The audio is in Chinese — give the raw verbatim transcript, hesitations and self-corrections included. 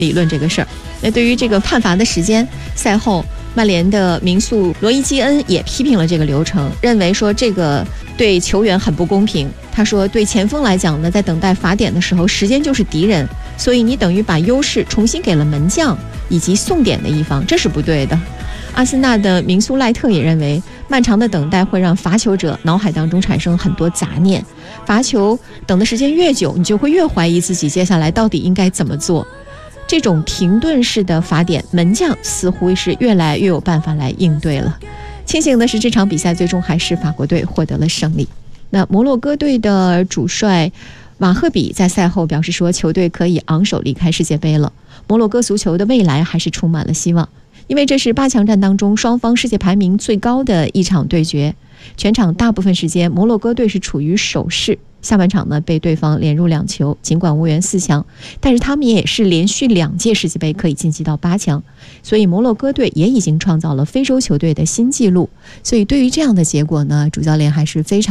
理论这个事儿。那对于这个判罚的时间，赛后曼联的名宿罗伊基恩也批评了这个流程，认为说这个对球员很不公平。他说，对前锋来讲呢，在等待罚点的时候，时间就是敌人，所以你等于把优势重新给了门将以及送点的一方，这是不对的。阿森纳的名宿赖特也认为，漫长的等待会让罚球者脑海当中产生很多杂念，罚球等的时间越久，你就会越怀疑自己接下来到底应该怎么做。这种停顿式的罚点，门将似乎是越来越有办法来应对了。庆幸的是，这场比赛最终还是法国队获得了胜利。那摩洛哥队的主帅瓦赫比在赛后表示说，球队可以昂首离开世界杯了，摩洛哥足球的未来还是充满了希望，因为这是八强战当中双方世界排名最高的一场对决。全场大部分时间摩洛哥队是处于守势，下半场呢被对方连入两球，尽管无缘四强，但是他们也是连续两届世界杯可以晋级到八强，所以摩洛哥队也已经创造了非洲球队的新纪录。所以对于这样的结果呢，主教练还是非常